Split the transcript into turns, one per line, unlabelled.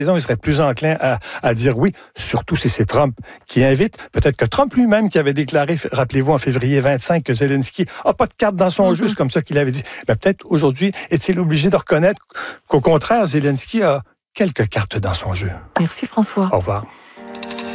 il serait plus enclin à dire oui, surtout si c'est Trump qui invite. Peut-être que Trump lui-même qui avait déclaré, rappelez-vous, en février 25, que Zelensky n'a pas de carte dans son jeu, c'est comme ça qu'il avait dit. Mais peut-être aujourd'hui, est-il obligé de reconnaître qu'au contraire, Zelensky a quelques cartes dans son jeu.
Merci François.
Au revoir.